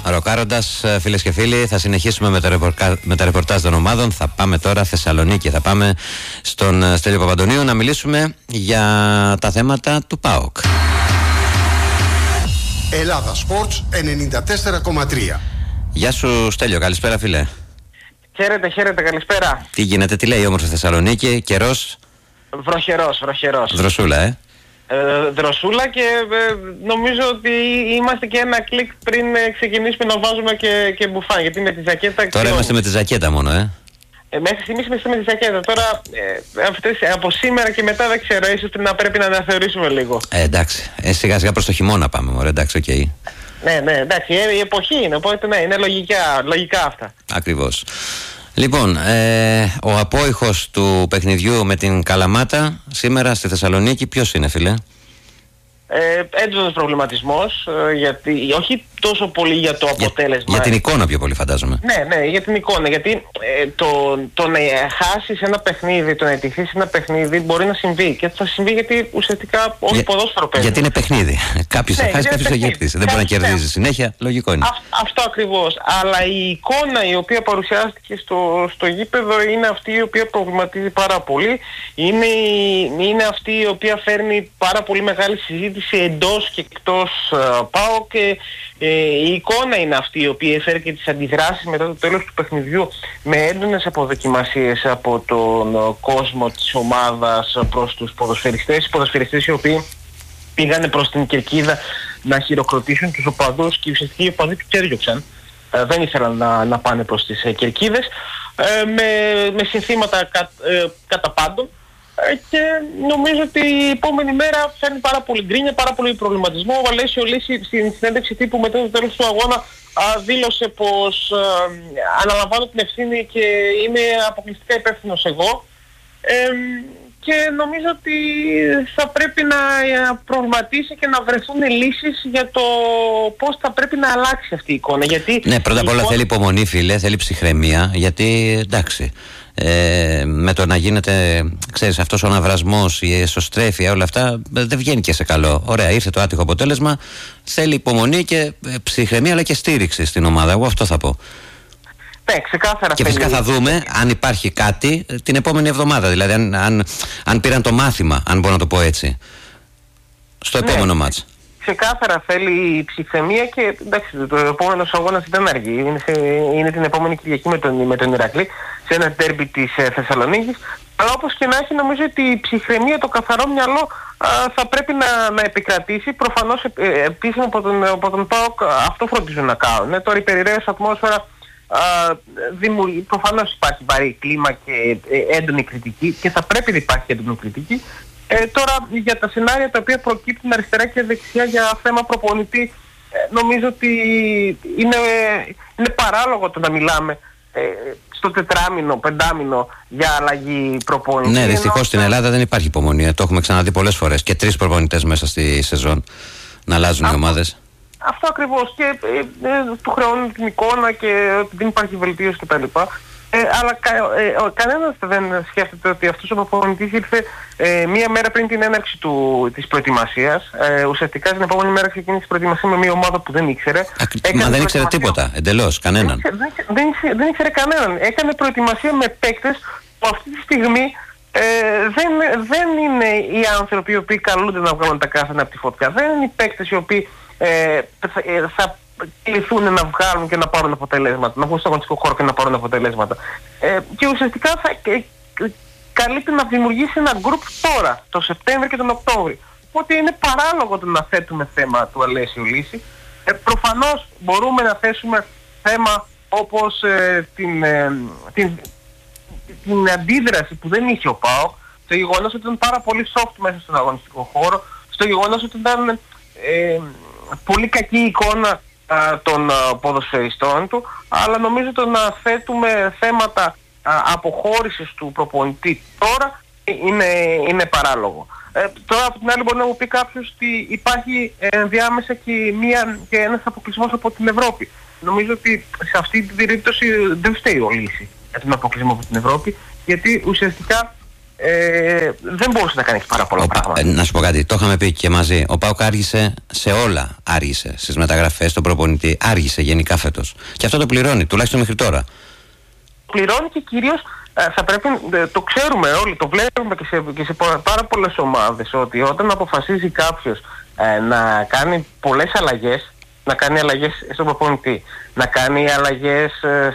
Ροκάροντας, φίλες και φίλοι, θα συνεχίσουμε με τα ρεπορτάζ των ομάδων. Θα πάμε τώρα Θεσσαλονίκη, θα πάμε στον Στέλιο Παπαντονίου να μιλήσουμε για τα θέματα του ΠΑΟΚ. Ελλάδα Sports 94,3. Γεια σου Στέλιο, καλησπέρα φίλε. Χαίρετε, καλησπέρα. Τι γίνεται, τι λέει η όμορφη Θεσσαλονίκη, καιρός? Βροχερός. Δροσούλα, Δροσούλα και νομίζω ότι είμαστε και ένα κλικ πριν ξεκινήσουμε να βάζουμε και μπουφάν, γιατί με τη ζακέτα... Τώρα είμαστε με τη ζακέτα μόνο, Μέχρι στιγμής είμαστε με τη ζακέτα. Τώρα από σήμερα και μετά δεν ξέρω, ίσως να πρέπει να αναθεωρήσουμε λίγο. Εντάξει, σιγά σιγά προς το χειμώνα πάμε, μωρέ, εντάξει, οκ. Ναι, εντάξει, η εποχή είναι, οπότε ναι, είναι λογικά αυτά. Ακριβώς. Λοιπόν, ο απόϊχος του παιχνιδιού με την Καλαμάτα σήμερα στη Θεσσαλονίκη ποιος είναι, φίλε? Έντονος προβληματισμός, γιατί όχι τόσο πολύ για το αποτέλεσμα. Για την εικόνα πιο πολύ φαντάζομαι. Ναι, για την εικόνα. Γιατί το να χάσεις ένα παιχνίδι, το να ετηθείς ένα παιχνίδι μπορεί να συμβεί. Και θα συμβεί γιατί ουσιαστικά όλοι ποδόσφαιρο παίζουν. Γιατί είναι παιχνίδι. Κάποιος θα χάσει, κάποιος θα κερδίσει. Δεν μπορεί να κερδίζει συνέχεια, λογικό είναι. Αυτό ακριβώς. Αλλά η εικόνα η οποία παρουσιάστηκε στο γήπεδο είναι αυτή η οποία προβληματίζει πάρα πολύ. Είναι αυτή η οποία φέρνει πάρα πολύ μεγάλη συζήτηση εντός και εκτός ΠΑΟΚ. Η εικόνα είναι αυτή η οποία έφερε και τις αντιδράσεις μετά το τέλος του παιχνιδιού με έντονες αποδοκιμασίες από τον κόσμο της ομάδας προς τους ποδοσφαιριστές. Οι ποδοσφαιριστές οι οποίοι πήγανε προς την κερκίδα να χειροκροτήσουν τους οπαδούς και ουσιαστικά οι οπαδοί τους έδιωξαν. Δεν ήθελαν να πάνε προς τις κερκίδες με συνθήματα κατά πάντων. Και νομίζω ότι η επόμενη μέρα φέρνει πάρα πολύ γκρίνια, πάρα πολύ προβληματισμό. Ο Αλέσιο Λύση στην συνέντευξη τύπου μετά το τέλος του αγώνα δήλωσε πως αναλαμβάνω την ευθύνη και είμαι αποκλειστικά υπεύθυνος εγώ. Και νομίζω ότι θα πρέπει να προβληματίσει και να βρεθούν λύσεις για το πώς θα πρέπει να αλλάξει αυτή η εικόνα. Γιατί ναι, πρώτα απ' όλα θέλει υπομονή, φίλε, θέλει ψυχραιμία, γιατί εντάξει, με το να γίνεται, ξέρεις, αυτός ο αναβρασμός, η εσωστρέφεια, όλα αυτά δεν βγαίνει και σε καλό. Ωραία, ήρθε το άτυχο αποτέλεσμα, θέλει υπομονή και ψυχραιμία αλλά και στήριξη στην ομάδα, εγώ αυτό θα πω. Ναι, ξεκάθαρα. Και φυσικά θα δούμε αν υπάρχει κάτι την επόμενη εβδομάδα. Δηλαδή αν πήραν το μάθημα, αν μπορώ να το πω έτσι, στο επόμενο μάτς. Ξεκάθαρα θέλει ψυχραιμία και εντάξει, το επόμενο αγώνας δεν αργεί. Είναι την επόμενη Κυριακή με τον Ηρακλή σε ένα ντέρμπι της Θεσσαλονίκης. Αλλά όπως και να έχει, νομίζω ότι η ψυχραιμία, το καθαρό μυαλό θα πρέπει να επικρατήσει. Προφανώς επίσης από τον ΠΑΟΚ αυτό φροντίζουν να κάνουν. Τώρα η περιραίωση ατμόσφαιρα προφανώς υπάρχει βαρύ κλίμα και έντονη κριτική και θα πρέπει να υπάρχει έντονη κριτική. Τώρα για τα σενάρια τα οποία προκύπτουν αριστερά και δεξιά για θέμα προπονητή, νομίζω ότι είναι παράλογο το να μιλάμε στο τετράμινο, πεντάμινο για αλλαγή προπονητή. Ναι, δυστυχώς στην Ελλάδα δεν υπάρχει υπομονή. Το έχουμε ξαναδεί πολλές φορές και 3 προπονητές μέσα στη σεζόν να αλλάζουν οι ομάδες. Αυτό ακριβώς και του χρεώνουν την εικόνα και δεν υπάρχει βελτίωση κτλ. Αλλά κανένας δεν σκέφτεται ότι αυτός ο προπονητής ήρθε μία μέρα πριν την έναρξη της προετοιμασίας. Ουσιαστικά την επόμενη μέρα ξεκίνησε η προετοιμασία με μία ομάδα που δεν ήξερε. Μα δεν ήξερε τίποτα, εντελώς, κανέναν. Δεν ήξερε κανέναν. Έκανε προετοιμασία με παίκτες που αυτή τη στιγμή δεν είναι οι άνθρωποι οι οποίοι καλούνται να βγάλουν τα κάστανα από τη φωτιά. Δεν είναι οι παίκτες οι οποίοι θα κληθούν να βγάλουν και να πάρουν αποτελέσματα, να βγουν στο αγωνιστικό χώρο και να πάρουν αποτελέσματα. Και ουσιαστικά θα καλείται να δημιουργήσει ένα γκρουπ τώρα, το Σεπτέμβριο και τον Οκτώβριο. Οπότε είναι παράλογο το να θέτουμε θέμα του Αλέσιου Λύση. Προφανώς μπορούμε να θέσουμε θέμα όπως την αντίδραση που δεν είχε ο ΠΑΟΚ, στο γεγονός ότι ήταν πάρα πολύ soft μέσα στον αγωνιστικό χώρο, στο γεγονός ότι ήταν πολύ κακή εικόνα των ποδοσφαιριστών του, αλλά νομίζω το να θέτουμε θέματα αποχώρησης του προπονητή τώρα είναι παράλογο. Τώρα από την άλλη μπορεί να μου πει κάποιος ότι υπάρχει διάμεσα και ένας αποκλεισμός από την Ευρώπη. Νομίζω ότι σε αυτή την περίπτωση δεν φταίει ο Λύση για τον αποκλεισμό από την Ευρώπη, γιατί ουσιαστικά δεν μπορούσε να κάνει πάρα πολλά πράγματα. Να σου πω κάτι, το είχαμε πει και μαζί. Ο ΠΑΟΚ άργησε σε όλα. Άργησε στις μεταγραφές, στον προπονητή. Άργησε γενικά φέτος. Και αυτό το πληρώνει, τουλάχιστον μέχρι τώρα. Πληρώνει και κυρίως θα πρέπει, το ξέρουμε όλοι, το βλέπουμε και σε πάρα πολλές ομάδες, ότι όταν αποφασίζει κάποιος να κάνει πολλές αλλαγές, να κάνει αλλαγές στον προπονητή, να κάνει αλλαγές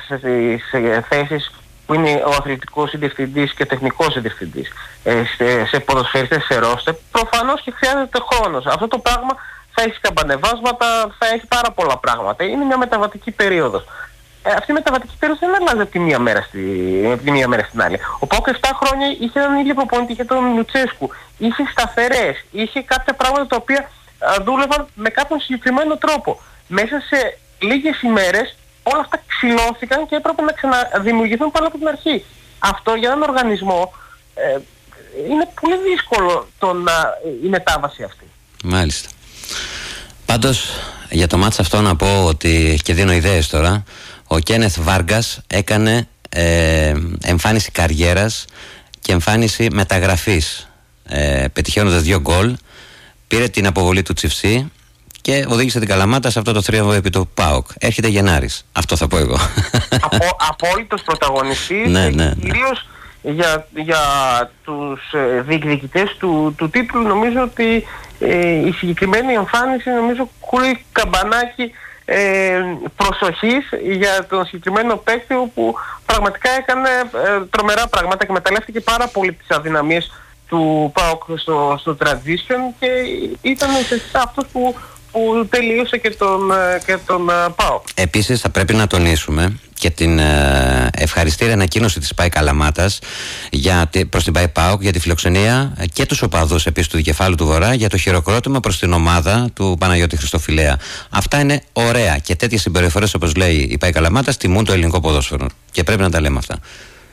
σε θέσεις που είναι ο αθλητικός διευθυντής και τεχνικός διευθυντής, σε ποδοσφαιριστές, σε ρόστερ, προφανώς και χρειάζεται χρόνος. Αυτό το πράγμα θα έχει καμπανεβάσματα, θα έχει πάρα πολλά πράγματα. Είναι μια μεταβατική περίοδος. Αυτή η μεταβατική περίοδος δεν αλλάζει από τη μία μέρα στην άλλη. Ο ΠΑΟΚ 7 χρόνια είχε έναν ίδιο προπονητή, είχε τον Λουτσέσκου, είχε σταθερές, είχε κάποια πράγματα τα οποία δούλευαν με κάποιον συγκεκριμένο τρόπο. Μέσα σε λίγες ημέρες όλα αυτά ξυλώθηκαν και έπρεπε να ξαναδημιουργηθούν πάλι από την αρχή. Αυτό για έναν οργανισμό είναι πολύ δύσκολο η μετάβαση αυτή. Μάλιστα. Πάντως για το μάτς αυτό να πω ότι, και δίνω ιδέες τώρα, ο Κένεθ Βάργκας έκανε εμφάνιση καριέρας και εμφάνιση μεταγραφής, πετυχαίνοντας 2 γκολ, πήρε την αποβολή του Τσιφσί και οδήγησε την Καλαμάτα σε αυτό το θρίαμβο επί του ΠΑΟΚ. Έρχεται Γενάρης. Αυτό θα πω εγώ. Απόλυτος πρωταγωνιστής, ναι. κυρίως για τους διεκδικητές του τίτλου. Νομίζω ότι η συγκεκριμένη εμφάνιση κουρεί καμπανάκι προσοχής για τον συγκεκριμένο παίκτη, που πραγματικά έκανε τρομερά πράγματα και μεταλλεύτηκε πάρα πολύ τις αδυναμίες του ΠΑΟΚ στο transition και ήταν αυτός που τελείωσε και τον ΠΑΟΚ. Επίσης θα πρέπει να τονίσουμε και την ευχαριστήρια ανακοίνωση της ΠΑΕ Καλαμάτας προς την ΠΑΕ ΠΑΟΚ για τη φιλοξενία και τους οπαδούς επίσης του Δικεφάλου του Βορρά για το χειροκρότημα προς την ομάδα του Παναγιώτη Χριστοφιλέα. Αυτά είναι ωραία και τέτοιες συμπεριφορές, όπως λέει η ΠΑΕ Καλαμάτας, τιμούν το ελληνικό ποδόσφαιρο και πρέπει να τα λέμε αυτά.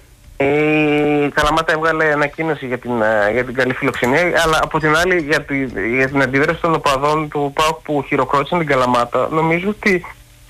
Η Καλαμάτα έβγαλε ανακοίνωση για την καλή φιλοξενία, αλλά από την άλλη για την αντίδραση των οπαδών του ΠΑΟΚ που χειροκρότησαν την Καλαμάτα. Νομίζω ότι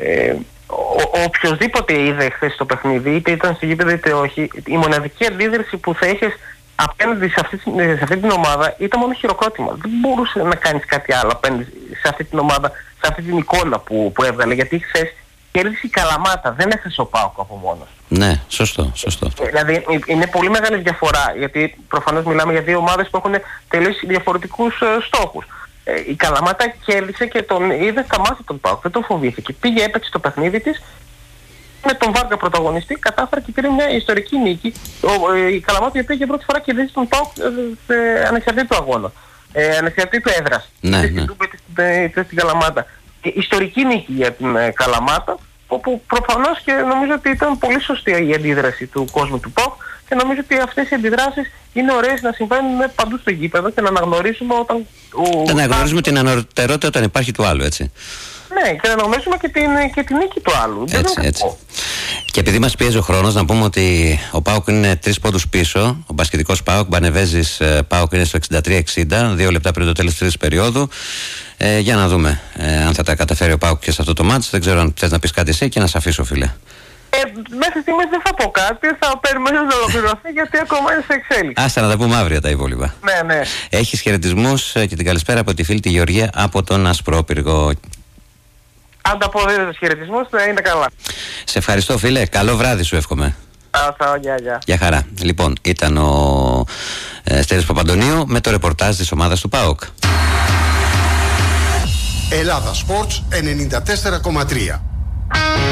οποιοσδήποτε είδε χθες το παιχνίδι, είτε ήταν στο γήπεδο είτε όχι, η μοναδική αντίδραση που θα είχες απέναντι σε αυτή την ομάδα ήταν μόνο χειροκρότημα. Δεν μπορούσε να κάνεις κάτι άλλο απέναντι σε αυτή την ομάδα, σε αυτή την εικόνα που έβγαλε, γιατί χθες κέρδισε η Καλαμάτα, δεν έχασε ο ΠΑΟΚ από μόνος. Ναι, σωστό. Δηλαδή είναι πολύ μεγάλη διαφορά, γιατί προφανώς μιλάμε για δύο ομάδες που έχουν τελείως διαφορετικούς στόχους. Η Καλαμάτα κέρδισε και τον είδε στα μάτια τον ΠΑΟΚ, δεν τον φοβήθηκε. Πήγε, έπαιξε το παιχνίδι της, με τον Βάρκα πρωταγωνιστή, κατάφερε και πήρε μια ιστορική νίκη. Η Καλαμάτα πήγε για πρώτη φορά και κερδίσει τον ΠΑΟΚ ανεξαρτήτου αγώνα, ανεξαρτήτου έδρας. Ναι. Στην Καλαμάτα. Ιστορική νίκη για την Καλαμάτα, όπου προφανώς και νομίζω ότι ήταν πολύ σωστή η αντίδραση του κόσμου του ΠΑΟΚ και νομίζω ότι αυτές οι αντιδράσεις είναι ωραίες να συμβαίνουν παντού στο γήπεδο και να αναγνωρίσουμε όταν... Να αναγνωρίσουμε την ανωτερότητα όταν υπάρχει του άλλου, έτσι. Ναι, και να αναγνωρίσουμε και την νίκη του άλλου. Έτσι. Και επειδή μας πιέζει ο χρόνος, να πούμε ότι ο ΠΑΟΚ είναι 3 πόντους πίσω. Ο μπασκετικός ΠΑΟΚ, Μπανεβέζης ΠΑΟΚ είναι στο 63-60, 2 λεπτά πριν το τέλος της τρίτης περίοδου. Για να δούμε αν θα τα καταφέρει ο ΠΑΟΚ και σε αυτό το μάτς. Δεν ξέρω αν θες να πεις κάτι εσύ και να σε αφήσω, φίλε. Μέχρι στιγμής δεν θα πω κάτι, θα περιμένω να ολοκληρωθεί γιατί ακόμα είναι σε εξέλιξη. Άστα να τα πούμε αύριο τα υπόλοιπα. Ναι. Έχεις χαιρετισμούς και την καλησπέρα από τη φίλη τη Γεωργία από τον Ασπρόπυργο. Αν τα πω τους χαιρετισμούς, θα είναι καλά. Σε ευχαριστώ, φίλε. Καλό βράδυ σου εύχομαι. Γεια. Γεια χαρά. Λοιπόν, ήταν ο Στέλιος Παπαντονίου με το ρεπορτάζ της ομάδας του ΠΑΟΚ. Ελλάδα Sports 94,3.